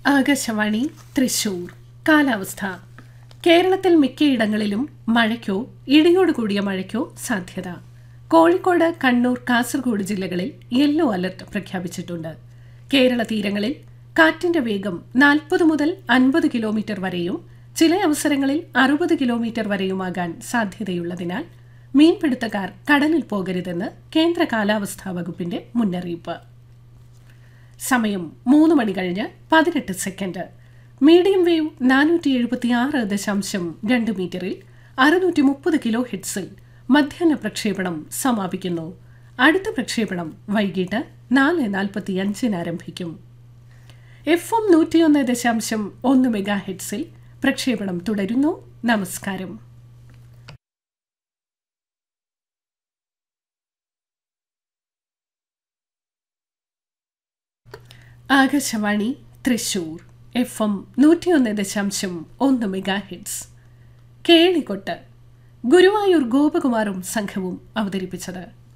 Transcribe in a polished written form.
ആകാശവാണി തൃശൂർ. കാലാവസ്ഥ. കേരളത്തിൽ മിക്കയിടങ്ങളിലും മഴയ്ക്കോ ഇടിയോടുകൂടിയ മഴയ്ക്കോ സാധ്യത. കോഴിക്കോട്, കണ്ണൂർ, കാസർഗോഡ് ജില്ലകളിൽ യെല്ലോ അലർട്ട് പ്രഖ്യാപിച്ചിട്ടുണ്ട്. കേരള തീരങ്ങളിൽ കാറ്റിന്റെ വേഗം 40 മുതൽ 50 കിലോമീറ്റർ വരെയും ചില അവസരങ്ങളിൽ 60 കിലോമീറ്റർ വരെയുമാകാൻ സാധ്യതയുള്ളതിനാൽ മീൻപിടുത്തക്കാർ കടലിൽ പോകരുതെന്ന് കേന്ദ്ര കാലാവസ്ഥാ വകുപ്പിന്റെ മുന്നറിയിപ്പ്. സമയം 3 മണി കഴിഞ്ഞ് 18 സെക്കൻഡ്. മീഡിയം വേവ് 476.2 മീറ്ററിൽ 630 കിലോ ഹെർട്സിൽ മധ്യാഹ്ന പ്രക്ഷേപണം സമാപിക്കുന്നു. അടുത്ത പ്രക്ഷേപണം വൈകിട്ട് 4:45 ആരംഭിക്കും. FM 101.1 മെഗാ ഹെർട്സിൽ പ്രക്ഷേപണം തുടരുന്നു. നമസ്കാരം. Akashvani Thrissur. FM 101.1 mega hertz. കേളികൊട്ട്. ഗുരുവായൂർ ഗോപകുമാറും സംഘവും അവതരിപ്പിച്ചത്